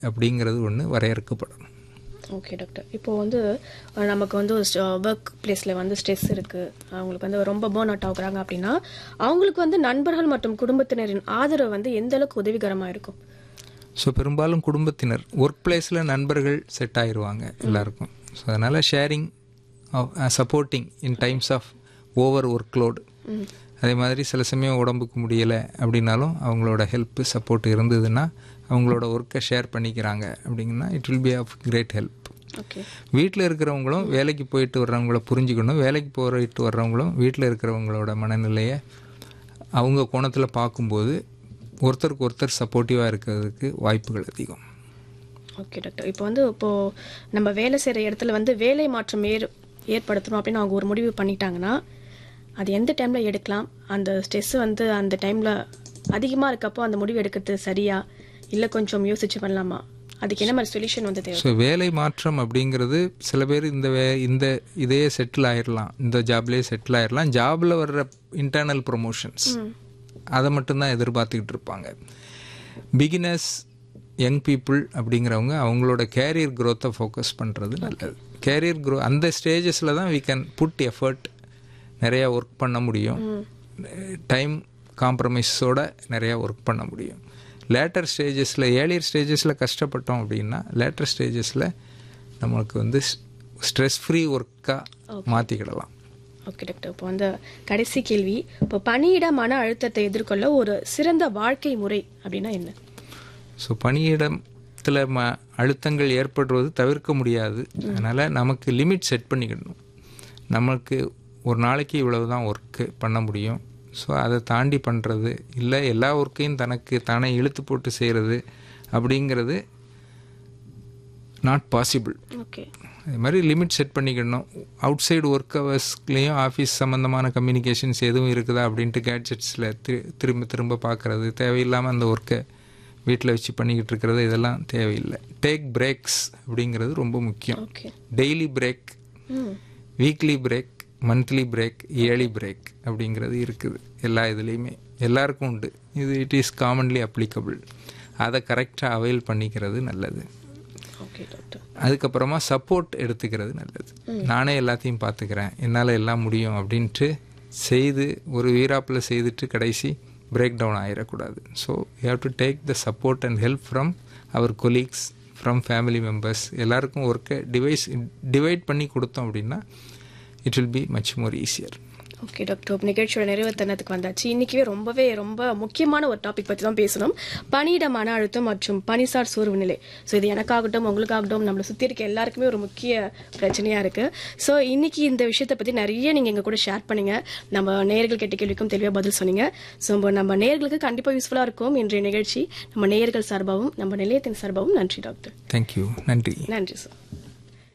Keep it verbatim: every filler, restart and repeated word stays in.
அப்படிங்கிறது ஒன்று வரையறுக்கப்படணும். Okay doctor. இப்போ வந்து நமக்கு வந்து ஒர்க் பிளேஸில் வந்து ஸ்ட்ரெஸ் இருக்குது, அவங்களுக்கு வந்து ரொம்ப பேர்ன் அவுட் ஆகுறாங்க அப்படின்னா அவங்களுக்கு வந்து நண்பர்கள் மற்றும் குடும்பத்தினரின் ஆதரவு வந்து எந்த அளவுக்கு உதவிகரமாக இருக்கும்? ஸோ பெரும்பாலும் குடும்பத்தினர், ஒர்க் பிளேஸில் நண்பர்கள் செட் ஆகிடுவாங்க எல்லாருக்கும். ஸோ அதனால் sharing supporting in times of over work load. அதே மாதிரி சில சமயம் உடம்புக்கு முடியலை அப்படின்னாலும் அவங்களோட ஹெல்ப்பு சப்போர்ட் இருந்ததுன்னா அவங்களோட ஒர்க்கை ஷேர் பண்ணிக்கிறாங்க அப்படிங்கன்னா it will P of great help. வீட்டில் இருக்கிறவங்களும் வேலைக்கு போயிட்டு வர்றவங்கள புரிஞ்சுக்கணும். வேலைக்கு போயிட்டு வர்றவங்களும் வீட்டில் இருக்கிறவங்களோட மனநிலையை அவங்க கோணத்தில் பார்க்கும்போது ஒருத்தருக்கு ஒருத்தர் சப்போர்ட்டிவாக இருக்கிறதுக்கு வாய்ப்புகள் அதிகம். Okay doctor. இப்போ வந்து இப்போது நம்ம வேலை செய்கிற இடத்துல வந்து வேலை மாற்றம் ஏற் ஏற்படுத்தணும் அப்படின்னு அவங்க ஒரு முடிவு பண்ணிட்டாங்கன்னா அது எந்த டைமில் எடுக்கலாம்? அந்த ஸ்ட்ரெஸ் வந்து அந்த டைமில் அதிகமாக இருக்கப்போ அந்த முடிவு எடுக்கிறது சரியா இல்லை கொஞ்சம் யோசிச்சு பண்ணலாமா? அதுக்கு என்ன மாதிரி சொல்யூஷன் வந்து தேவை? ஸோ வேலை மாற்றம் அப்படிங்கிறது சில பேர் இந்த வே இந்த இதையே செட்டில் ஆயிடலாம், இந்த ஜாப்லேயே செட்டில் ஆயிடலாம். ஜாபில் வர்ற இன்டர்னல் ப்ரொமோஷன்ஸ் அதை மட்டும்தான் எதிர்பார்த்துக்கிட்டு இருப்பாங்க. பிகினர்ஸ், யங் பீப்புள் அப்படிங்கிறவங்க அவங்களோட கேரியர் க்ரோத்தை ஃபோக்கஸ் பண்ணுறது நல்லது. கேரியர் க்ரோ அந்த ஸ்டேஜஸில் தான் வி கேன் புட் எஃபர்ட், நிறையா ஒர்க் பண்ண முடியும், டைம் காம்ப்ரமைஸோட நிறையா ஒர்க் பண்ண முடியும். லேட்டர் ஸ்டேஜஸில், ஏர்லியர் ஸ்டேஜஸில் கஷ்டப்பட்டோம் அப்படின்னா லேட்டர் ஸ்டேஜஸில் நம்மளுக்கு வந்து ஸ்ட்ரெஸ் ஃப்ரீ ஒர்க்காக மாற்றிக்கிடலாம். Okay doctor. இப்போ வந்து கடைசி கேள்வி, இப்போ பணியிட மன அழுத்தத்தை எதிர்கொள்ள ஒரு சிறந்த வாழ்க்கை முறை அப்படின்னா என்ன? ஸோ பணியிடத்தில் ம அழுத்தங்கள் ஏற்படுவது தவிர்க்க முடியாது. அதனால் நமக்கு லிமிட் செட் பண்ணிக்கிடணும். நமக்கு ஒரு நாளைக்கு இவ்வளவு தான் ஒர்க்கு பண்ண முடியும். ஸோ அதை தாண்டி பண்ணுறது இல்லை எல்லா ஒர்க்கையும் தனக்கு தானே இழுத்து போட்டு செய்கிறது அப்படிங்கிறது நாட் பாசிபிள். ஓகே. அது மாதிரி லிமிட் செட் பண்ணிக்கணும். அவுட் சைடு ஒர்க் ஹவர்ஸ்லேயும் ஆஃபீஸ் சம்மந்தமான கம்யூனிகேஷன்ஸ் எதுவும் இருக்குதா அப்படின்ட்டு கேட்ஜெட்ஸில் திரு திரும்ப திரும்ப பார்க்குறது, தேவையில்லாமல் அந்த ஒர்க்கை வீட்டில் வச்சு பண்ணிக்கிட்டு இருக்கிறது, இதெல்லாம் தேவையில்லை. டேக் பிரேக்ஸ் அப்படிங்கிறது ரொம்ப முக்கியம். Daily break, weekly break, monthly break, yearly break அப்படிங்கிறது இருக்குது எல்லா இதுலேயுமே, எல்லாருக்கும் உண்டு. இது இட் இஸ் காமன்லி அப்ளிகபிள். அதை கரெக்டாக அவைல் பண்ணிக்கிறது நல்லது. அதுக்கப்புறமா சப்போர்ட் எடுத்துக்கிறது நல்லது. நானே எல்லாத்தையும் பார்த்துக்கிறேன், என்னால் எல்லாம் முடியும் அப்படின்ட்டு செய்து ஒரு வீராப்பில் செய்துட்டு கடைசி பிரேக் டவுன் ஆகிடக்கூடாது. So you have to take the support and help from our colleagues, from family members. எல்லாருக்கும் ஒர்க்கை டிவைஸ் டிவைட் பண்ணி கொடுத்தோம் அப்படின்னா it will be much more easier. Okay doctor, நிகழ்ச்சியோட நிறைவேற்றனத்துக்கு வந்தாச்சு. இன்றைக்கவே ரொம்பவே ரொம்ப முக்கியமான ஒரு டாபிக் பற்றி தான் பேசணும், பணியிட மன அழுத்தம் மற்றும் பணிசார் சோர்வு நிலை. ஸோ இது எனக்காகட்டும் உங்களுக்காகட்டும் நம்மளை சுற்றி இருக்க எல்லாருக்குமே ஒரு முக்கிய பிரச்சனையாக இருக்குது. ஸோ இன்றைக்கி இந்த விஷயத்தை பற்றி நிறைய நீங்கள் எங்கள் கூட ஷேர் பண்ணிங்க, நம்ம நேயர்கள் கேட்ட கேள்விக்கும் தெளிவாக பதில் சொன்னீங்க. ஸோ நம்ம நேயர்களுக்கு கண்டிப்பாக யூஸ்ஃபுல்லாக இருக்கும் இன்றைய நிகழ்ச்சி. நம்ம நேயர்கள் சார்பாகவும் நம்ம நிலையத்தின் சார்பாகவும் நன்றி டாக்டர். தேங்க்யூ. நன்றி. நன்றி சார்.